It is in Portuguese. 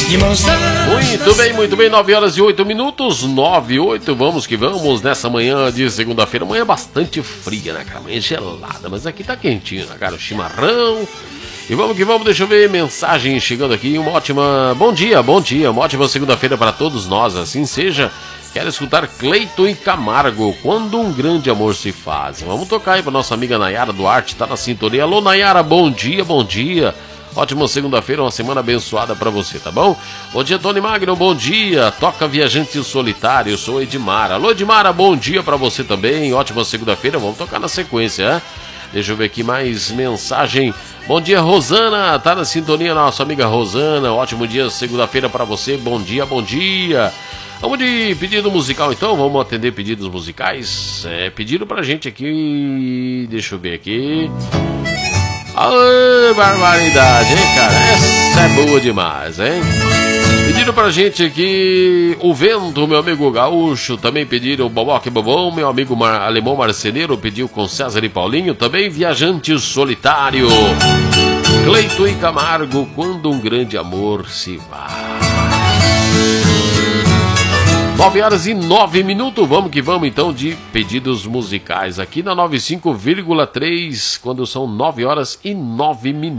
Muito bem, 9 horas e 8 minutos, 9 e 8, vamos que vamos, nessa manhã de segunda-feira, manhã bastante fria, né, cara, manhã gelada, mas aqui tá quentinho, né, cara, o chimarrão, e vamos que vamos, deixa eu ver, mensagem chegando aqui, bom dia, uma ótima segunda-feira para todos nós, assim seja. Quero escutar Cleiton e Camargo, Quando um Grande Amor se Faz. Vamos tocar aí pra nossa amiga Nayara Duarte, tá na sintonia. Alô, Nayara, bom dia. Ótima segunda-feira, uma semana abençoada pra você, tá bom? Bom dia, Tony Magno, bom dia. Toca Viajante Solitário, eu sou Edmara. Alô, Edmara, bom dia pra você também. Ótima segunda-feira, vamos tocar na sequência, né? Deixa eu ver aqui mais mensagem. Bom dia, Rosana, tá na sintonia, nossa amiga Rosana. Ótimo dia, segunda-feira pra você, bom dia. Vamos de pedido musical então, vamos atender pedidos musicais. Pediram pra gente aqui, deixa eu ver aqui. Barbaridade, hein, cara? Essa é boa demais, hein? Pediram pra gente aqui O Vento, meu amigo Gaúcho. Também pediram Bobó que Bobão, meu amigo alemão marceneiro pediu com César e Paulinho. Também Viajante Solitário, Cleiton e Camargo, Quando um Grande Amor se Vai. 9 horas e 9 minutos, vamos que vamos então de pedidos musicais aqui na 95,3, quando são 9 horas e 9 minutos.